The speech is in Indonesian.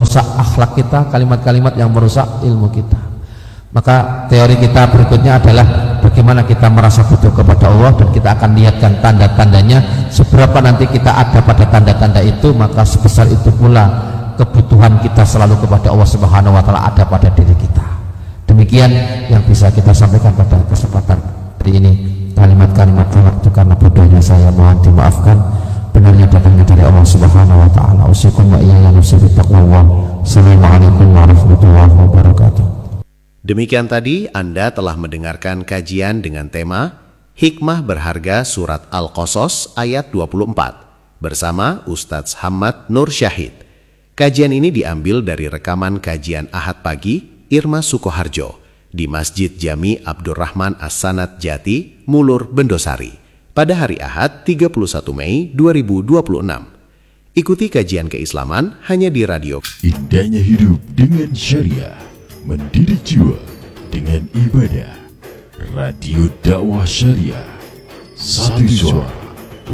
merusak akhlak kita, kalimat-kalimat yang merusak ilmu kita. Maka teori kita berikutnya adalah bagaimana kita merasa butuh kepada Allah, dan kita akan lihatkan tanda-tandanya. Seberapa nanti kita ada pada tanda-tanda itu, maka sebesar itu pula kebutuhan kita selalu kepada Allah Subhanahu wa taala ada pada diri kita. Demikian yang bisa kita sampaikan pada kesempatan hari ini. Kalimat-kalimat waktu karena bodohnya saya mohon dimaafkan. Benarnya datangnya dari Allah Subhanahu wa taala. Usikum wa iyaya nafsi bittaqwallah. Assalamualaikum warahmatullahi wabarakatuh. Demikian tadi Anda telah mendengarkan kajian dengan tema Hikmah Berharga Surat Al-Qasas ayat 24 bersama Ustadz Hamad Nur Syahid. Kajian ini diambil dari rekaman kajian Ahad pagi Irma Sukoharjo di Masjid Jami Abdurrahman As-Sanad Jati, Mulur, Bendosari pada hari Ahad 31 Mei 2026. Ikuti kajian keislaman hanya di radio. Indahnya hidup dengan syariah, mendidik jiwa dengan ibadah. Radio Dakwah Syariah, satu suara